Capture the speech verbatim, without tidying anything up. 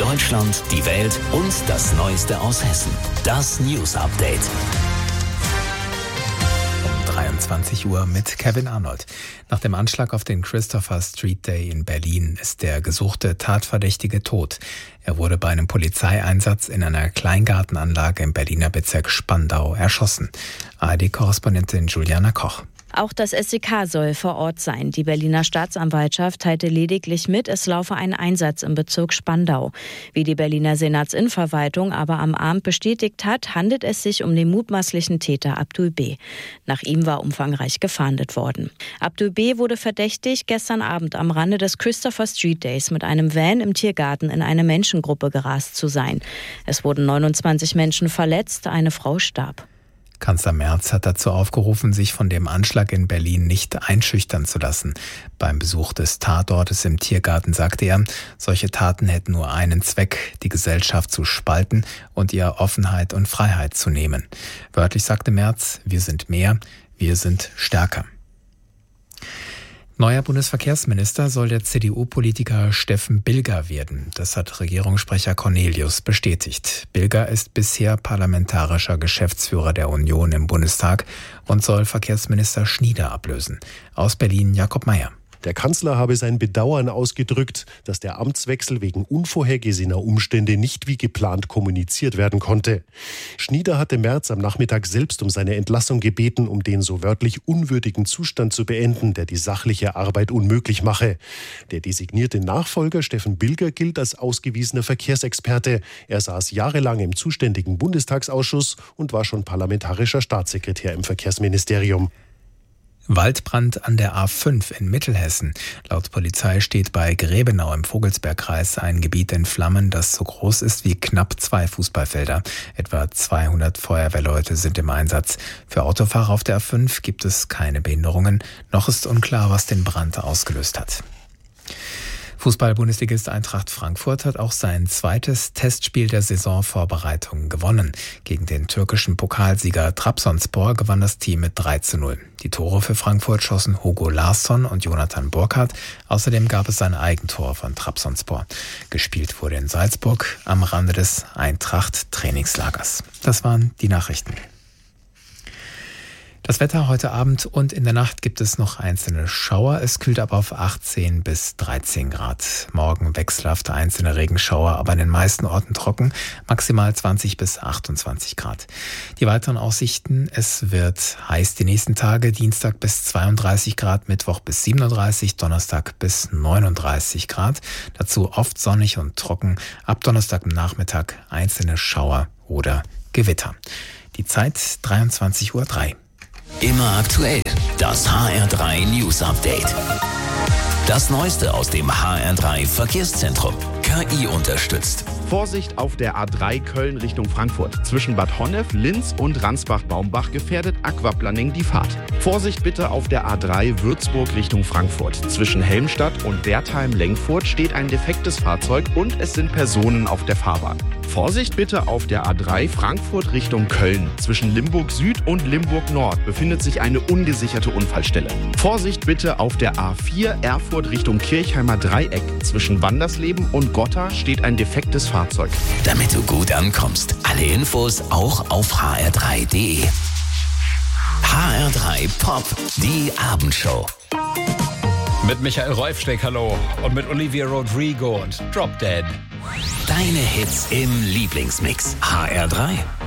Deutschland, die Welt und das Neueste aus Hessen. Das News Update. dreiundzwanzig Uhr mit Kevin Arnold. Nach dem Anschlag auf den Christopher Street Day in Berlin ist der gesuchte Tatverdächtige tot. Er wurde bei einem Polizeieinsatz in einer Kleingartenanlage im Berliner Bezirk Spandau erschossen. A R D-Korrespondentin Juliana Koch. Auch das S E K soll vor Ort sein. Die Berliner Staatsanwaltschaft teilte lediglich mit, es laufe ein Einsatz im Bezirk Spandau. Wie die Berliner Senatsinnenverwaltung aber am Abend bestätigt hat, handelt es sich um den mutmaßlichen Täter Abdul B. Nach ihm war umfangreich gefahndet worden. Abdul B. wurde verdächtig, gestern Abend am Rande des Christopher Street Days mit einem Van im Tiergarten in eine Menschengruppe gerast zu sein. Es wurden neunundzwanzig Menschen verletzt, eine Frau starb. Kanzler Merz hat dazu aufgerufen, sich von dem Anschlag in Berlin nicht einschüchtern zu lassen. Beim Besuch des Tatortes im Tiergarten sagte er, solche Taten hätten nur einen Zweck, die Gesellschaft zu spalten und ihr Offenheit und Freiheit zu nehmen. Wörtlich sagte Merz, wir sind mehr, wir sind stärker. Neuer Bundesverkehrsminister soll der C D U-Politiker Steffen Bilger werden. Das hat Regierungssprecher Cornelius bestätigt. Bilger ist bisher parlamentarischer Geschäftsführer der Union im Bundestag und soll Verkehrsminister Schnieder ablösen. Aus Berlin Jakob Mayer. Der Kanzler habe sein Bedauern ausgedrückt, dass der Amtswechsel wegen unvorhergesehener Umstände nicht wie geplant kommuniziert werden konnte. Schnieder hatte Merz am Nachmittag selbst um seine Entlassung gebeten, um den so wörtlich unwürdigen Zustand zu beenden, der die sachliche Arbeit unmöglich mache. Der designierte Nachfolger Steffen Bilger gilt als ausgewiesener Verkehrsexperte. Er saß jahrelang im zuständigen Bundestagsausschuss und war schon parlamentarischer Staatssekretär im Verkehrsministerium. Waldbrand an der A fünf in Mittelhessen. Laut Polizei steht bei Grebenau im Vogelsbergkreis ein Gebiet in Flammen, das so groß ist wie knapp zwei Fußballfelder. Etwa zweihundert Feuerwehrleute sind im Einsatz. Für Autofahrer auf der A fünf gibt es keine Behinderungen. Noch ist unklar, was den Brand ausgelöst hat. Fußball-Bundesligist Eintracht Frankfurt hat auch sein zweites Testspiel der Saisonvorbereitung gewonnen. Gegen den türkischen Pokalsieger Trabzonspor gewann das Team mit drei zu null. Die Tore für Frankfurt schossen Hugo Larsson und Jonathan Burkhardt. Außerdem gab es ein Eigentor von Trabzonspor. Gespielt wurde in Salzburg am Rande des Eintracht-Trainingslagers. Das waren die Nachrichten. Das Wetter heute Abend und in der Nacht gibt es noch einzelne Schauer. Es kühlt ab auf achtzehn bis dreizehn Grad. Morgen wechselhaft einzelne Regenschauer, aber in den meisten Orten trocken. Maximal zwanzig bis achtundzwanzig Grad. Die weiteren Aussichten: Es wird heiß die nächsten Tage. Dienstag bis zweiunddreißig Grad, Mittwoch bis siebenunddreißig, Donnerstag bis neununddreißig Grad. Dazu oft sonnig und trocken. Ab Donnerstag Nachmittag einzelne Schauer oder Gewitter. Die Zeit dreiundzwanzig Uhr drei. Immer aktuell. Das H R drei News Update. Das Neueste aus dem H R drei Verkehrszentrum. K I unterstützt. Vorsicht auf der A drei Köln Richtung Frankfurt. Zwischen Bad Honnef, Linz und Ransbach-Baumbach gefährdet Aquaplaning die Fahrt. Vorsicht bitte auf der A drei Würzburg Richtung Frankfurt. Zwischen Helmstadt und Wertheim-Lengfurt steht ein defektes Fahrzeug und es sind Personen auf der Fahrbahn. Vorsicht bitte auf der A drei Frankfurt Richtung Köln. Zwischen Limburg Süd und Limburg Nord befindet sich eine ungesicherte Unfallstelle. Vorsicht bitte auf der A vier Erfurt Richtung Kirchheimer Dreieck. Zwischen Wandersleben und Gotha steht ein defektes Fahrzeug. Damit du gut ankommst. Alle Infos auch auf h r drei punkt d e. H R drei Pop, die Abendshow. Mit Michael Rolfsteck, hallo. Und mit Olivia Rodrigo und Drop Dead. Deine Hits im Lieblingsmix. H R drei.